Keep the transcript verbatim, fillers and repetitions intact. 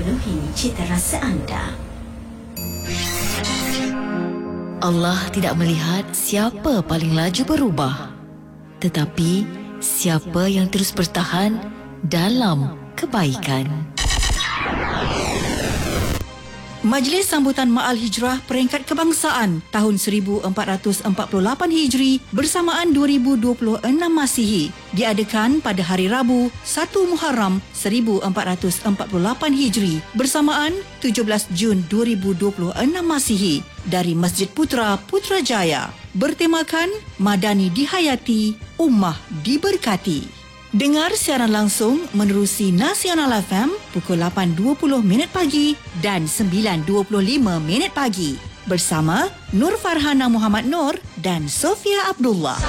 memenuhi cita rasa anda. Allah tidak melihat siapa paling laju berubah, tetapi siapa yang terus bertahan dalam kebaikan. Majlis Sambutan Ma'al Hijrah Peringkat Kebangsaan tahun seribu empat ratus empat puluh lapan Hijri bersamaan dua ribu dua puluh enam Masihi diadakan pada hari Rabu satu Muharram seribu empat ratus empat puluh lapan Hijri bersamaan tujuh belas Jun dua ribu dua puluh enam Masihi dari Masjid Putra Putrajaya bertemakan Madani Dihayati, Ummah Diberkati. Dengar siaran langsung menerusi Nasional F M pukul lapan dua puluh minit pagi dan sembilan dua puluh lima minit pagi bersama Nur Farhana Muhammad Nur dan Sofia Abdullah.